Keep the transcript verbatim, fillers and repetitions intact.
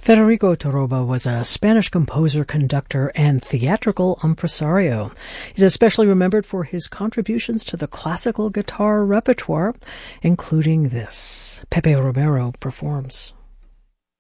Federico Torroba was a Spanish composer, conductor, and theatrical impresario. He's especially remembered for his contributions to the classical guitar repertoire, including this. Pepe Romero performs.